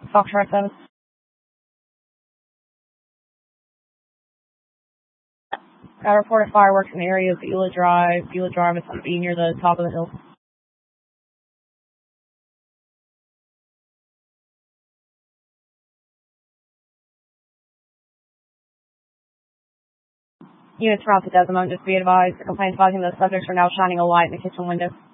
Foxtrot 7. Got a report of fireworks in the area of Beulah Drive. Beulah Drive is to be near the top of the hill. Units around to Desmond, just be advised. The complaints advising the subjects are now shining a light in the kitchen window.